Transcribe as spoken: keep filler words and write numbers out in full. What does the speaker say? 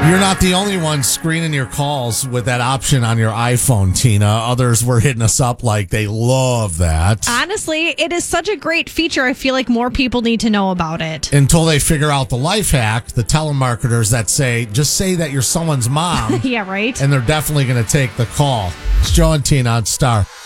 You're not the only one screening your calls with that option on your iPhone, Tina. Others were hitting us up like they love that. Honestly, it is such a great feature. I feel like more people need to know about it. Until they figure out the life hack, the telemarketers that say, just say that you're someone's mom. Yeah, right? And they're definitely going to take the call. It's Joe and Tina on Star.